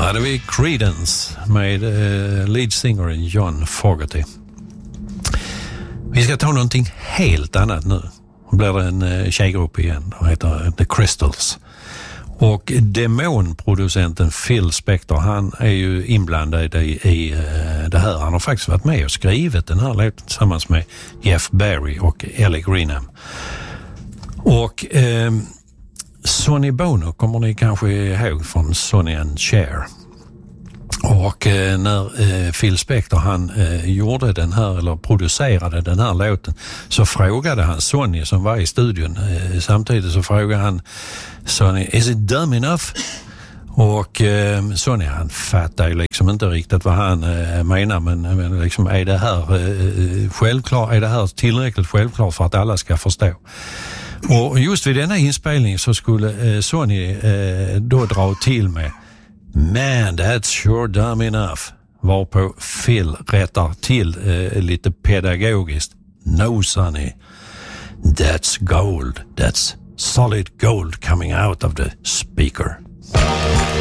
hade vi Creedence med lead singer John Fogerty. Vi ska ta någonting helt annat nu. Nu blir det en tjejgrupp igen. De heter The Crystals. Och demonproducenten Phil Spector, han är ju inblandad i det här. Han har faktiskt varit med och skrivit den här låten tillsammans med Jeff Barry och Ellie Greenham. Och Sonny Bono kommer ni kanske ihåg från Sonny and Cher. Och när Phil Spector han gjorde den här, eller producerade den här låten, så frågade han Sonny som var i studion. Samtidigt så frågade han Sonny, is it dumb enough? Och Sonny han fattar ju liksom inte riktigt vad han menar, men liksom är det här självklart, är det här tillräckligt självklart för att alla ska förstå? Och just vid denna inspelning så skulle Sonny då dra till med Man, that's sure dumb enough. Varpå Phil rättar till lite pedagogiskt. No, Sonny. That's gold. That's solid gold coming out of the speaker.